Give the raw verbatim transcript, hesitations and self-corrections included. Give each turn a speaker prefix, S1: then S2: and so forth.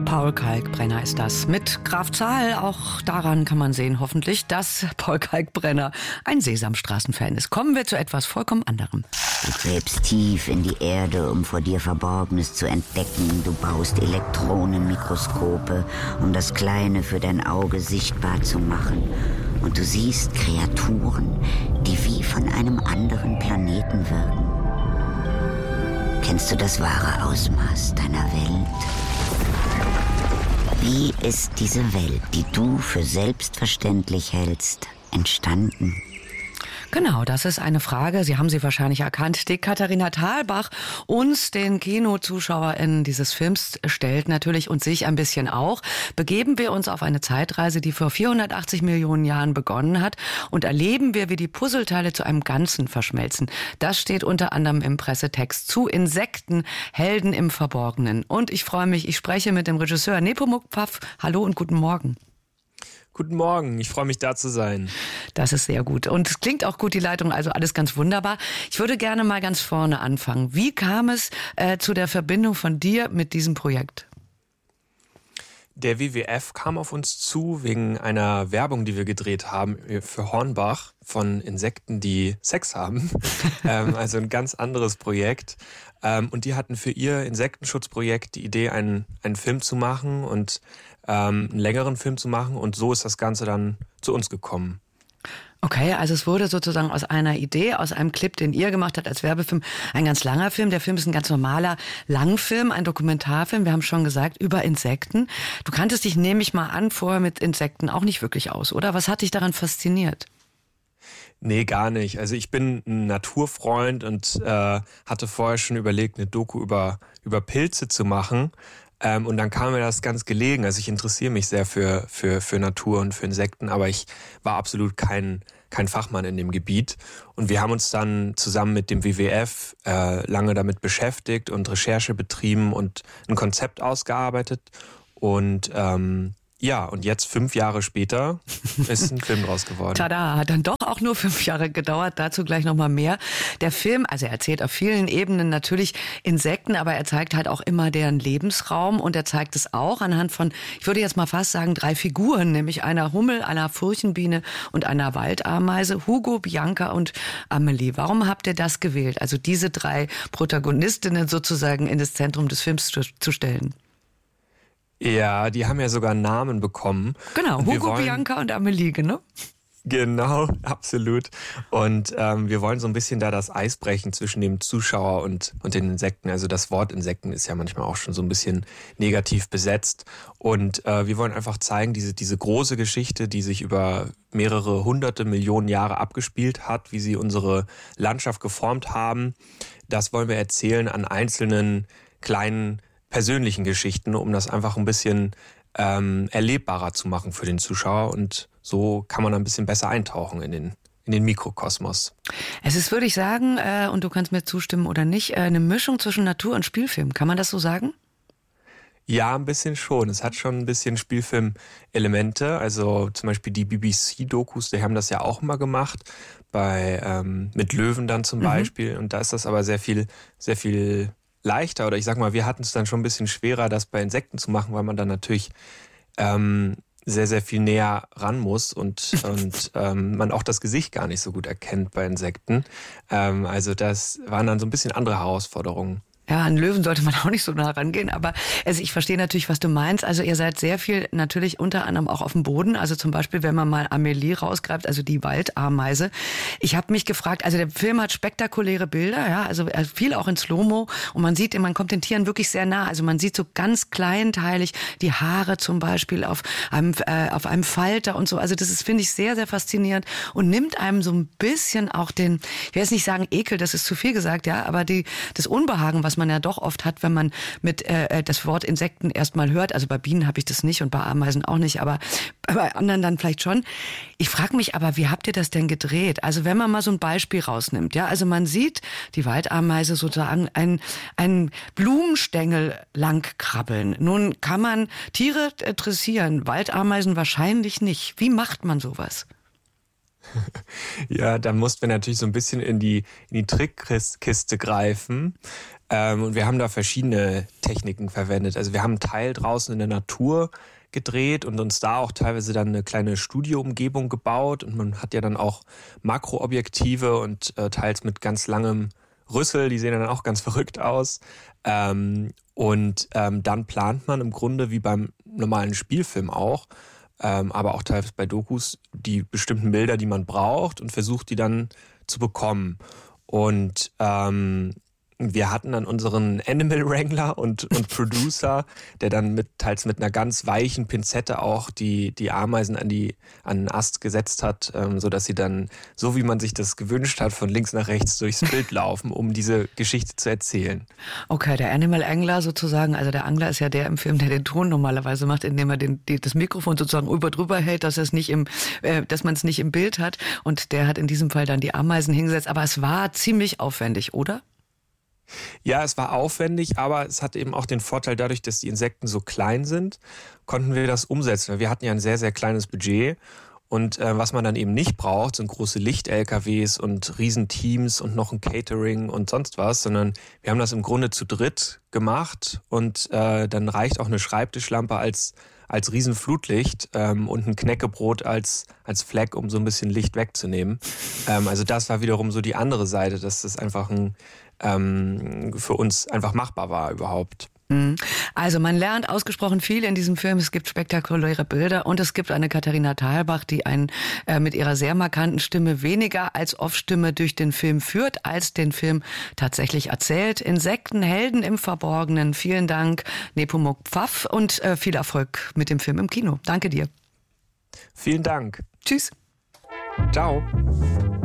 S1: Paul Kalkbrenner ist das. Mit Graf Zahl, auch daran kann man sehen, hoffentlich, dass Paul Kalkbrenner ein Sesamstraßen-Fan ist. Kommen wir zu etwas vollkommen anderem.
S2: Du gräbst tief in die Erde, um vor dir Verborgenes zu entdecken. Du baust Elektronenmikroskope, um das Kleine für dein Auge sichtbar zu machen. Und du siehst Kreaturen, die wie von einem anderen Planeten wirken. Kennst du das wahre Ausmaß deiner Welt? Wie ist diese Welt, die du für selbstverständlich hältst, entstanden?
S1: Genau, das ist eine Frage, Sie haben sie wahrscheinlich erkannt, die Katharina Thalbach uns, den KinozuschauerInnen dieses Films, stellt natürlich und sich ein bisschen auch. Begeben wir uns auf eine Zeitreise, die vor vierhundertachtzig Millionen Jahren begonnen hat, und erleben wir, wie die Puzzleteile zu einem Ganzen verschmelzen. Das steht unter anderem im Pressetext zu Insekten, Helden im Verborgenen. Und ich freue mich, ich spreche mit dem Regisseur Nepomuk Pfaff. Hallo und guten Morgen.
S3: Guten Morgen, ich freue mich, da zu sein.
S1: Das ist sehr gut. Und es klingt auch gut, die Leitung, also alles ganz wunderbar. Ich würde gerne mal ganz vorne anfangen. Wie kam es äh, zu der Verbindung von dir mit diesem Projekt?
S3: Der W W F kam auf uns zu wegen einer Werbung, die wir gedreht haben für Hornbach von Insekten, die Sex haben. ähm, also ein ganz anderes Projekt. Ähm, und die hatten für ihr Insektenschutzprojekt die Idee, einen, einen Film zu machen und ähm, einen längeren Film zu machen. Und so ist das Ganze dann zu uns gekommen.
S1: Okay, also es wurde sozusagen aus einer Idee, aus einem Clip, den ihr gemacht habt als Werbefilm, ein ganz langer Film. Der Film ist ein ganz normaler Langfilm, ein Dokumentarfilm, wir haben schon gesagt, über Insekten. Du kanntest dich, nehme ich mal an, vorher mit Insekten auch nicht wirklich aus, oder? Was hat dich daran fasziniert?
S3: Nee, gar nicht. Also ich bin ein Naturfreund und äh, hatte vorher schon überlegt, eine Doku über, über Pilze zu machen. Ähm, und dann kam mir das ganz gelegen. Also ich interessiere mich sehr für, für, für Natur und für Insekten, aber ich war absolut kein, kein Fachmann in dem Gebiet. Und wir haben uns dann zusammen mit dem W W F äh, lange damit beschäftigt und Recherche betrieben und ein Konzept ausgearbeitet. Und ähm, ja, und jetzt, fünf Jahre später, ist ein Film draus geworden.
S1: Tada, hat dann doch auch nur fünf Jahre gedauert, dazu gleich nochmal mehr. Der Film, also er erzählt auf vielen Ebenen natürlich Insekten, aber er zeigt halt auch immer deren Lebensraum und er zeigt es auch anhand von, ich würde jetzt mal fast sagen, drei Figuren, nämlich einer Hummel, einer Furchenbiene und einer Waldameise, Hugo, Bianca und Amelie. Warum habt ihr das gewählt, also diese drei Protagonistinnen sozusagen in das Zentrum des Films zu, zu stellen?
S3: Ja, die haben ja sogar Namen bekommen.
S1: Genau,
S3: und
S1: Hugo,
S3: wollen,
S1: Bianca und Amelie, genau.
S3: Genau, absolut. Und ähm, wir wollen so ein bisschen da das Eis brechen zwischen dem Zuschauer und, und den Insekten. Also das Wort Insekten ist ja manchmal auch schon so ein bisschen negativ besetzt. Und äh, wir wollen einfach zeigen, diese, diese große Geschichte, die sich über mehrere hunderte Millionen Jahre abgespielt hat, wie sie unsere Landschaft geformt haben, das wollen wir erzählen an einzelnen kleinen persönlichen Geschichten, um das einfach ein bisschen ähm, erlebbarer zu machen für den Zuschauer. Und so kann man ein bisschen besser eintauchen in den, in den Mikrokosmos.
S1: Es ist, würde ich sagen, äh, und du kannst mir zustimmen oder nicht, äh, eine Mischung zwischen Natur und Spielfilm. Kann man das so sagen?
S3: Ja, ein bisschen schon. Es hat schon ein bisschen Spielfilm-Elemente. Also zum Beispiel die B B C-Dokus, die haben das ja auch immer gemacht. Bei ähm, mit Löwen dann zum mhm. Beispiel. Und da ist das aber sehr viel, sehr viel leichter, oder ich sag mal, wir hatten es dann schon ein bisschen schwerer, das bei Insekten zu machen, weil man dann natürlich ähm, sehr, sehr viel näher ran muss und, und ähm, man auch das Gesicht gar nicht so gut erkennt bei Insekten. Ähm, also das waren dann so ein bisschen andere Herausforderungen.
S1: Ja, an Löwen sollte man auch nicht so nah rangehen, aber also ich verstehe natürlich, was du meinst. Also ihr seid sehr viel natürlich unter anderem auch auf dem Boden. Also zum Beispiel, wenn man mal Amelie rausgreift, also die Waldameise. Ich habe mich gefragt, also der Film hat spektakuläre Bilder, ja, also viel auch in Slow-Mo und man sieht, man kommt den Tieren wirklich sehr nah. Also man sieht so ganz kleinteilig die Haare zum Beispiel auf einem, äh, auf einem Falter und so. Also das ist, finde ich, sehr, sehr faszinierend und nimmt einem so ein bisschen auch den, ich will jetzt nicht sagen Ekel, das ist zu viel gesagt, ja, aber die, das Unbehagen, was man ja doch oft hat, wenn man mit äh, das Wort Insekten erstmal hört. Also bei Bienen habe ich das nicht und bei Ameisen auch nicht, aber bei anderen dann vielleicht schon. Ich frage mich aber, wie habt ihr das denn gedreht? Also wenn man mal so ein Beispiel rausnimmt, ja, also man sieht die Waldameise sozusagen einen, einen Blumenstängel lang krabbeln. Nun kann man Tiere dressieren, Waldameisen wahrscheinlich nicht. Wie macht man sowas?
S3: Ja, da mussten wir natürlich so ein bisschen in die, in die Trickkiste greifen. Ähm, und wir haben da verschiedene Techniken verwendet. Also wir haben einen Teil draußen in der Natur gedreht und uns da auch teilweise dann eine kleine Studioumgebung gebaut. Und man hat ja dann auch Makroobjektive und äh, teils mit ganz langem Rüssel, die sehen dann auch ganz verrückt aus. Ähm, und ähm, dann plant man im Grunde wie beim normalen Spielfilm auch, ähm, aber auch teilweise bei Dokus, die bestimmten Bilder, die man braucht und versucht, die dann zu bekommen. Und ähm, wir hatten dann unseren Animal Wrangler und, und Producer, der dann mit, teils mit einer ganz weichen Pinzette auch die, die Ameisen an, die, an den Ast gesetzt hat, ähm, sodass sie dann, so wie man sich das gewünscht hat, von links nach rechts durchs Bild laufen, um diese Geschichte zu erzählen.
S1: Okay, der Animal Angler sozusagen, also der Angler ist ja der im Film, der den Ton normalerweise macht, indem er den, die, das Mikrofon sozusagen über drüber hält, dass es nicht im, äh, dass man es nicht im Bild hat. Und der hat in diesem Fall dann die Ameisen hingesetzt. Aber es war ziemlich aufwendig, oder?
S3: Ja, es war aufwendig, aber es hatte eben auch den Vorteil, dadurch, dass die Insekten so klein sind, konnten wir das umsetzen. Wir hatten ja ein sehr, sehr kleines Budget und äh, was man dann eben nicht braucht, sind große Licht-L K Ws und Riesenteams und noch ein Catering und sonst was, sondern wir haben das im Grunde zu dritt gemacht und äh, dann reicht auch eine Schreibtischlampe als als Riesenflutlicht ähm, und ein Knäckebrot als als Fleck, um so ein bisschen Licht wegzunehmen. Ähm, also das war wiederum so die andere Seite, dass das einfach ein ähm, für uns einfach machbar war überhaupt.
S1: Also man lernt ausgesprochen viel in diesem Film. Es gibt spektakuläre Bilder und es gibt eine Katharina Thalbach, die einen äh, mit ihrer sehr markanten Stimme weniger als Off-Stimme durch den Film führt, als den Film tatsächlich erzählt. Insekten, Helden im Verborgenen. Vielen Dank, Nepomuk Pfaff, und äh, viel Erfolg mit dem Film im Kino. Danke dir.
S3: Vielen Dank.
S1: Tschüss.
S3: Ciao.